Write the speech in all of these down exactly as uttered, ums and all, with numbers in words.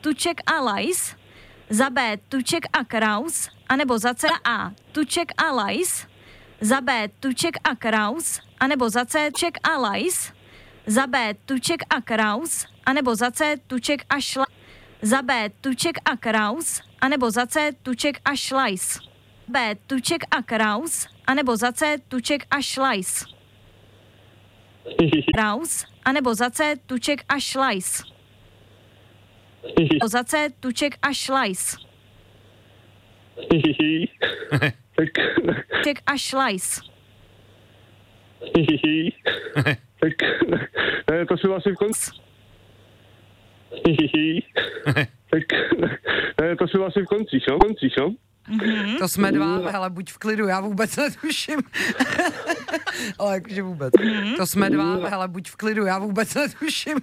Tuček a Lajs, za B. Tuček a Kraus, anebo za C. A. Tuček a Lajs, za B. Tuček a Kraus, anebo za C. Tuček a Lajs, za B. Tuček a Kraus, anebo za C. Tuček a Šla, za B. Tuček a Kraus, anebo za C. Tuček a Šlajs, B. Tuček a Kraus, anebo za C. Tuček a Šlajs, Kraus, anebo za C. Tuček a Šlajs, za C. Tuček a Šlajs, Tuček a Šlajs. Tak ne, to jsem asi v konci. Tak ne, to jsem asi v koncích, jo? Koncích, jo? Mm-hmm. To jsme dva, hele, buď v klidu, já vůbec netuším. Ale jakože vůbec. Mm-hmm. To jsme dva, hele, buď v klidu, já vůbec netuším.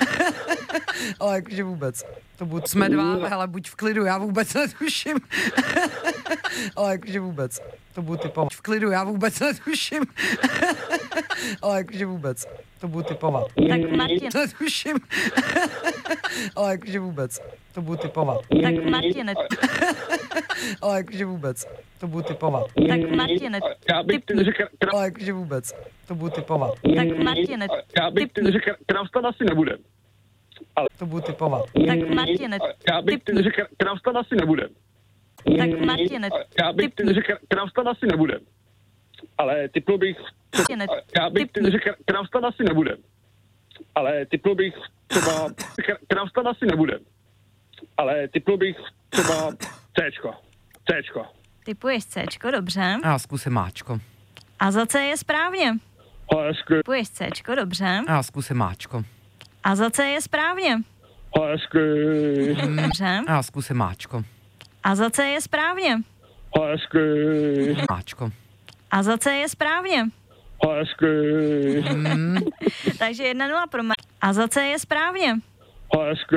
Ale jakože vůbec. To buď jsme dva, hele, buď v klidu, já vůbec netuším. Ale jakože vůbec. To budu typovat. V klidu, já vůbec netuším. Ale jakože vůbec. To budu typovat. Tak Martin. Netuším. Ale jakože vůbec. To budu typovat. Tak Martin. Ale jakože vůbec. To budu typovat. Tak Martin. Já bych ty řekl... Ale jakože vůbec. To budu typovat. Tak Martin. Já bych ty řekl... Kravstan asi nebude. Ale... To budu typovat. Tak Martin. Já bych ty řekl... Kravstan asi nebude. Tak Martin. Já bych ty řekl... Kravstan asi nebude. Ale typl bych... Já bych ty řekl... Kravstan asi nebude. Ale typl bych třeba... Kravstan asi nebude. Ale typl bych třeba Cčko. Cčko. Typuješ Cčko, dobře. Já zkusím Ačko. A za C je správně. Hezky. Typuješ Cčko, dobře. Já zkusím Ačko. A za C je správně. Hezky. Dobře. Já zkusím Ačko. A za C je správně. Hezky. Ačko. A za C je správně. Hezky. Mm. Takže jedna nula pro Mar- A za C je správně. Hezky.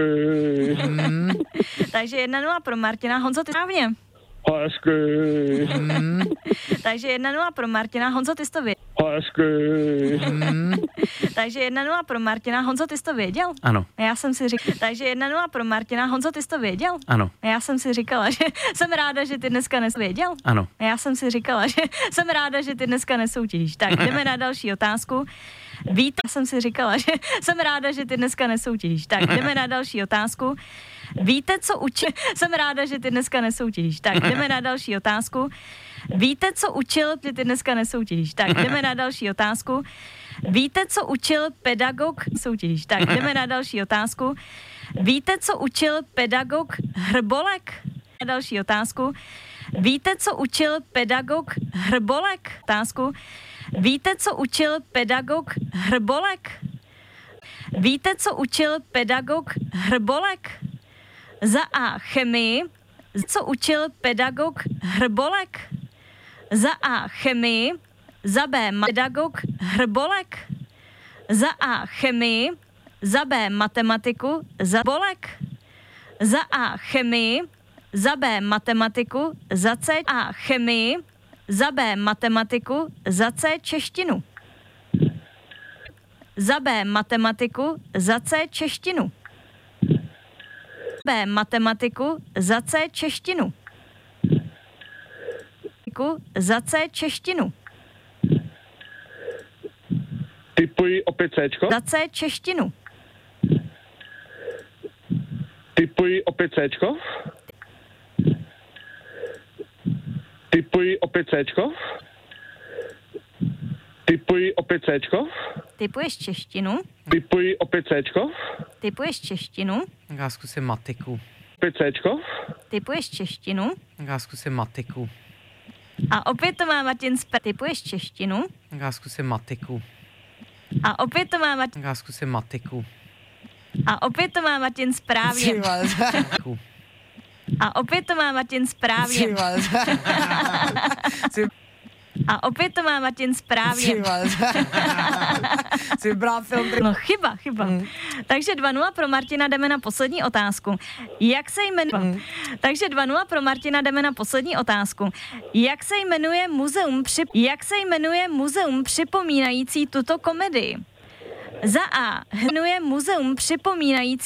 Mm. Takže jedna nula pro Martina. Honzo, ty správně. Hezky. Mm. Takže jedna nula pro Martina. Honzo, ty jsi to věděl. Hezky. Mm. Takže jedna nula pro Martina. Honzo, ty jsi to věděl? Ano. Já jsem si říkala, takže jedna nula pro Martina. Honzo, ty jsi to věděl? Ano. Já jsem si říkala, že jsem ráda, že ty dneska nesvěděl. Ano. Já jsem si říkala, že jsem ráda, že ty dneska nesoutěžíš. Tak jdeme na další otázku. Víte, já jsem si říkala, že jsem ráda, že ty dneska nesoutěžíš. Tak jdeme na další otázku. Víte, co učil? Jsem ráda, že ty dneska nesoutěžíš. Tak jdeme na další otázku. Víte, co učil, že ty dneska nesoutěžíš. Tak jdeme na další otázku. Víte, co učil pedagog soutěžíš. Tak jdeme na další otázku. Víte, co učil pedagog Hrbolek? Na další otázku. Víte, co učil pedagog Hrbolek? Otázku. Víte, co učil pedagog Hrbolek? Víte, co učil pedagog Hrbolek? Za A chemii. Co učil pedagog Hrbolek? Za A chemii. Za B pedagog Hrbolek. Za A chemii. Za B matematiku. Za Bolek. Za A chemii. Za B matematiku. Za C A chemii. Za B matematiku. Za C češtinu. Za B matematiku. Za C češtinu. B matematiku. Za C češtinu. Za C češtinu. Typuji opět Cčko. Za C češtinu. Typuji opět Cčko. Typuji opět Cčko. Typuji opět Cčko. Typuješ češtinu. Typuji opět Cčko. Typuješ češtinu. Já zkusím matiku. Opět Cčko. Typuješ češtinu. Já zkusím matiku. A opět to má Martin Spe. Typuješ češtinu. Já zkusím matiku. A opět to má Martin. Já zkusím matiku. A opět to má Martin správně. A opět to má Martin správně. A opět to má Martin správně. Jsi vybral film. No chyba, chyba. Mm. Takže dva nula pro Martina, jdeme na poslední otázku. Jak se jmenuje... Mm. Takže dva nula pro Martina, jdeme na poslední otázku. Jak se jmenuje muzeum, při... Jak se jmenuje muzeum připomínající tuto komedii? Za A jmenuje muzeum připomínající